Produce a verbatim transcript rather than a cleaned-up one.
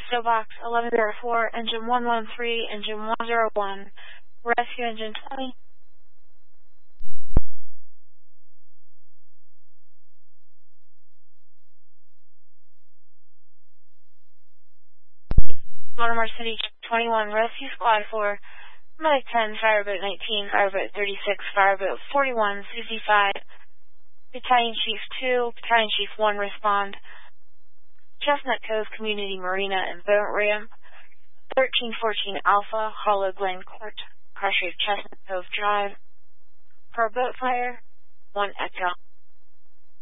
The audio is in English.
P O Box eleven oh four, Engine one one three, Engine one oh one, Rescue Engine twenty. Baltimore City twenty-one, Rescue Squad four, Medic ten, Fireboat nineteen, Fireboat thirty-six, Fireboat forty-one, Susie five, Battalion Chief two, Battalion Chief one respond, Chestnut Cove Community Marina and Boat Ramp, thirteen fourteen Alpha, Hollow Glen Court, Crossroad Chestnut Cove Drive, for a boat fire, one Echo.